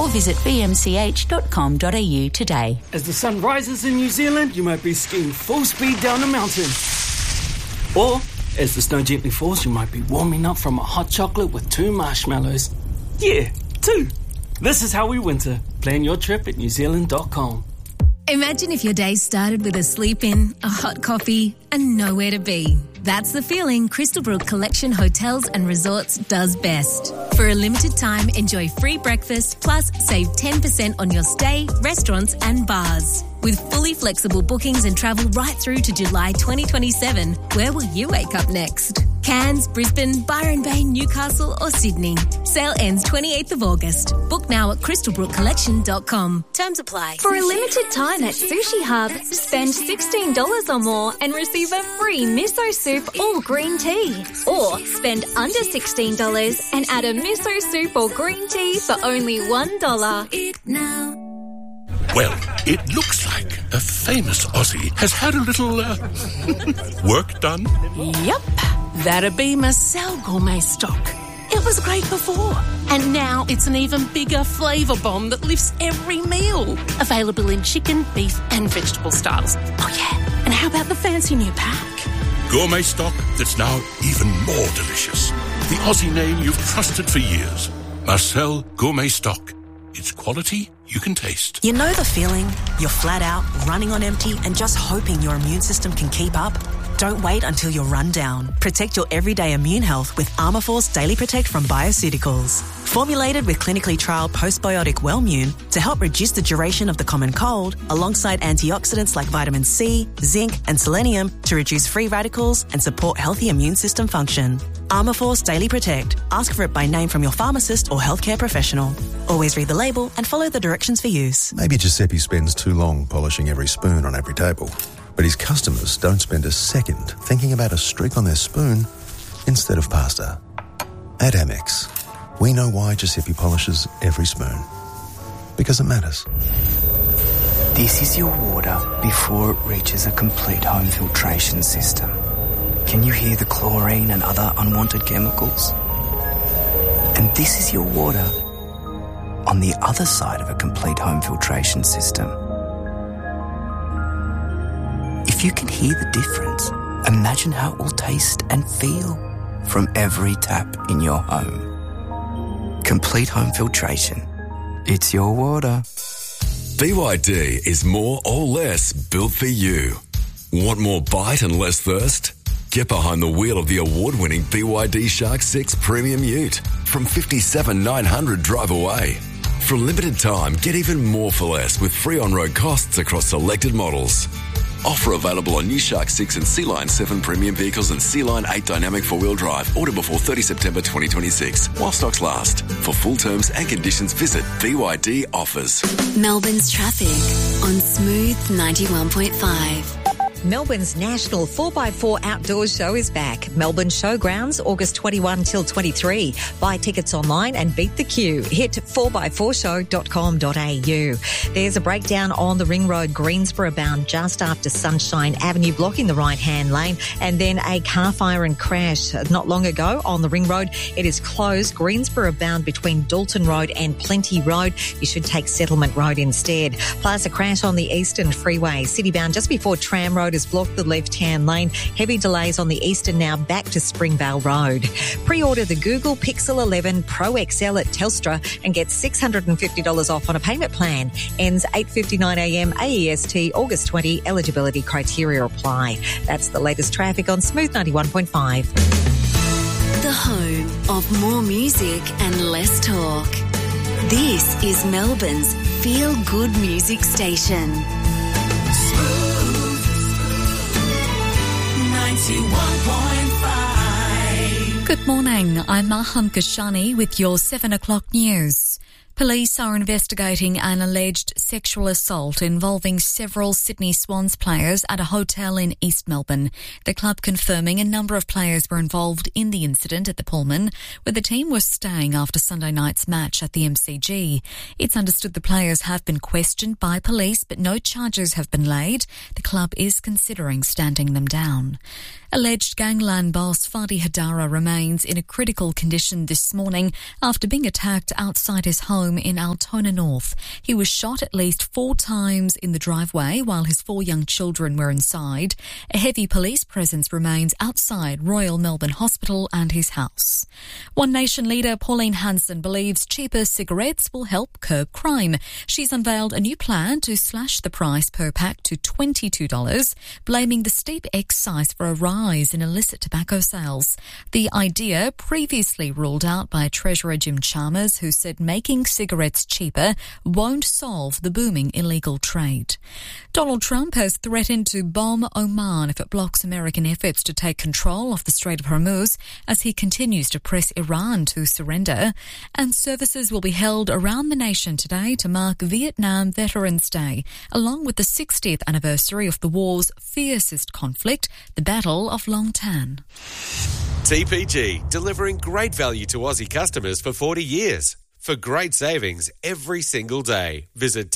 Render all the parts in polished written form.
or visit bmch.com.au today. As the sun rises in New Zealand, you might be skiing full speed down a mountain. Or, as the snow gently falls, you might be warming up from a hot chocolate with 2 marshmallows. Yeah, 2. This is how we winter. Plan your trip at newzealand.com. Imagine if your day started with a sleep in, a hot coffee, and nowhere to be. That's the feeling Crystalbrook Collection Hotels and Resorts does best. For a limited time, enjoy free breakfast, plus save 10% on your stay, restaurants and bars. With fully flexible bookings and travel right through to July 2027, where will you wake up next? Cairns, Brisbane, Byron Bay, Newcastle or Sydney. Sale ends 28th of August. Book now at crystalbrookcollection.com. Terms apply. For a limited time at Sushi Hub, spend $16 or more and receive a free miso soup or green tea. Or spend under $16 and add a miso soup or green tea for only $1. Well, it looks like a famous Aussie has had a little work done. Yep, that'd be Marcel Gourmet Stock. It was great before, and now it's an even bigger flavour bomb that lifts every meal. Available in chicken, beef and vegetable styles. Oh yeah, and how about the fancy new pack? Gourmet Stock that's now even more delicious. The Aussie name you've trusted for years. Marcel Gourmet Stock. It's quality you can taste. You know the feeling? You're flat out, running on empty and just hoping your immune system can keep up? Don't wait until you're run down. Protect your everyday immune health with Armourforce Daily Protect from Bioceuticals. Formulated with clinically trialled postbiotic Wellmune to help reduce the duration of the common cold, alongside antioxidants like vitamin C, zinc and selenium to reduce free radicals and support healthy immune system function. Armourforce Daily Protect. Ask for it by name from your pharmacist or healthcare professional. Always read the label and follow the directions for use. Maybe Giuseppe spends too long polishing every spoon on every table, but his customers don't spend a second thinking about a streak on their spoon instead of pasta. At Amex, we know why Giuseppe polishes every spoon. Because it matters. This is your water before it reaches a complete home filtration system. Can you hear the chlorine and other unwanted chemicals? And this is your water on the other side of a complete home filtration system. If you can hear the difference, imagine how it will taste and feel from every tap in your home. Complete home filtration. It's your water. BYD is more or less built for you. Want more bite and less thirst? Get behind the wheel of the award-winning BYD Shark 6 Premium Ute from $57,900 drive away. For a limited time, get even more for less with free on-road costs across selected models. Offer available on new Shark 6 and Sea Line 7 premium vehicles and Sea Line 8 dynamic four-wheel drive. Order before 30 September 2026 while stocks last. For full terms and conditions, visit BYD Offers. Melbourne's traffic on Smooth 91.5. Melbourne's national 4x4 outdoors show is back. Melbourne Showgrounds, August 21 till 23. Buy tickets online and beat the queue. Hit 4x4show.com.au. There's a breakdown on the Ring Road, Greensborough bound, just after Sunshine Avenue, blocking the right-hand lane. And then a car fire and crash not long ago on the Ring Road. It is closed, Greensborough bound between Dalton Road and Plenty Road. You should take Settlement Road instead. Plus a crash on the Eastern Freeway, city bound just before Tram Road has blocked the left-hand lane. Heavy delays on the Eastern now back to Springvale Road. Pre-order the Google Pixel 11 Pro XL at Telstra and get $650 off on a payment plan. Ends 8:59am AEST, August 20. Eligibility criteria apply. That's the latest traffic on Smooth 91.5. The home of more music and less talk. This is Melbourne's feel-good music station. Good morning, I'm Maham Kashani with your 7 o'clock news. Police are investigating an alleged sexual assault involving several Sydney Swans players at a hotel in East Melbourne. The club confirming a number of players were involved in the incident at the Pullman, where the team was staying after Sunday night's match at the MCG. It's understood the players have been questioned by police, but no charges have been laid. The club is considering standing them down. Alleged gangland boss Fadi Hadara remains in a critical condition this morning after being attacked outside his home in Altona North. He was shot at least 4 times in the driveway while his 4 young children were inside. A heavy police presence remains outside Royal Melbourne Hospital and his house. One Nation leader Pauline Hanson believes cheaper cigarettes will help curb crime. She's unveiled a new plan to slash the price per pack to $22, blaming the steep excise for a rise in illicit tobacco sales. The idea previously ruled out by Treasurer Jim Chalmers, who said making cigarettes cheaper won't solve the booming illegal trade. Donald Trump has threatened to bomb Oman if it blocks American efforts to take control of the Strait of Hormuz as he continues to press Iran to surrender. And services will be held around the nation today to mark Vietnam Veterans Day, along with the 60th anniversary of the war's fiercest conflict, the Battle of Long Tan. TPG, delivering great value to Aussie customers for 40 years. For great savings every single day, visit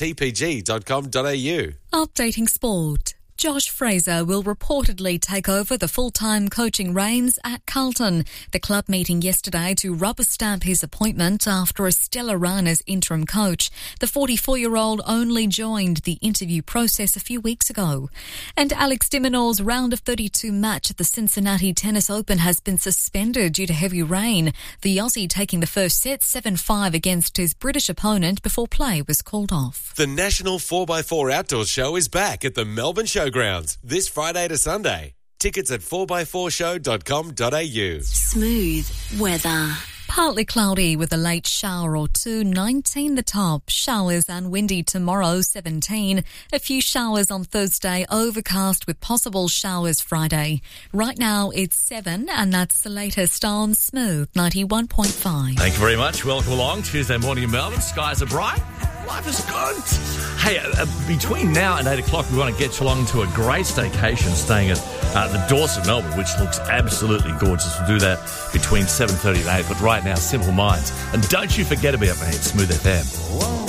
tpg.com.au. Updating sport. Josh Fraser will reportedly take over the full-time coaching reins at Carlton. The club meeting yesterday to rubber stamp his appointment after a stellar run as interim coach. The 44-year-old only joined the interview process a few weeks ago. And Alex de Minaur's round of 32 match at the Cincinnati Tennis Open has been suspended due to heavy rain. The Aussie taking the first set 7-5 against his British opponent before play was called off. The National 4x4 Outdoor Show is back at the Melbourne Showgrounds this Friday to Sunday. Tickets at 4x4show.com.au. Smooth weather. Partly cloudy with a late shower or two, 19 the top. Showers and windy tomorrow, 17. A few showers on Thursday, overcast with possible showers Friday. Right now it's 7 and that's the latest on Smooth 91.5. Thank you very much. Welcome along. Tuesday morning in Melbourne. Skies are bright. Life is good. Hey, between now and 8 o'clock, we want to get you along to a great staycation staying at the Dorset, Melbourne, which looks absolutely gorgeous. We'll do that between 7:30 and 8. But right now, Simple Minds. And don't you forget about me at Smooth FM. Whoa.